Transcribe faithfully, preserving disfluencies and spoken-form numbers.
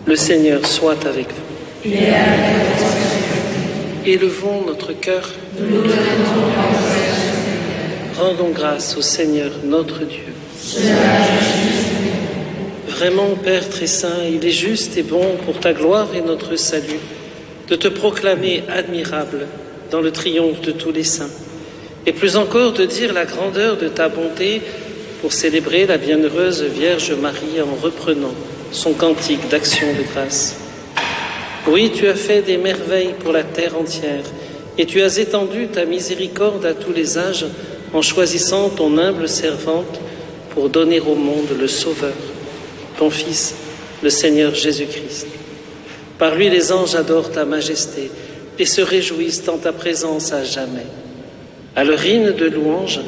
Le Seigneur soit avec vous. Et avec toi. Élevons notre cœur. Nous te rendons grâce. Rendons grâce au Seigneur notre Dieu. Cela est juste. Vraiment, Père très saint, il est juste et bon pour ta gloire et notre salut de te proclamer admirable dans le triomphe de tous les saints, et plus encore de dire la grandeur de ta bonté pour célébrer la bienheureuse Vierge Marie en reprenant son cantique d'action de grâce. Oui, tu as fait des merveilles pour la terre entière, et tu as étendu ta miséricorde à tous les âges en choisissant ton humble servante pour donner au monde le Sauveur, ton Fils, le Seigneur Jésus-Christ. Par lui, les anges adorent ta majesté et se réjouissent en ta présence à jamais. À leur hymne de louange,